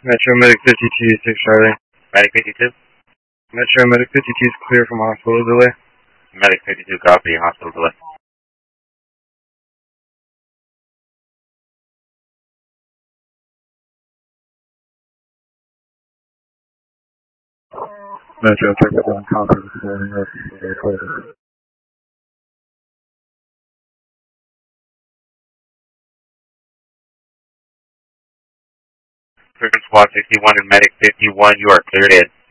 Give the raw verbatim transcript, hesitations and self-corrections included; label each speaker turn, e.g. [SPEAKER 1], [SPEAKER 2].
[SPEAKER 1] Metro Medic fifty-two, six Charlie.
[SPEAKER 2] Medic fifty-two?
[SPEAKER 1] Metro Medic fifty-two is clear from hospital delay.
[SPEAKER 2] Medic fifty-two, copy, hospital delay.
[SPEAKER 1] Metro, check it on copy this morning.
[SPEAKER 2] Clear Squad sixty-one and Medic fifty-one, you are cleared in.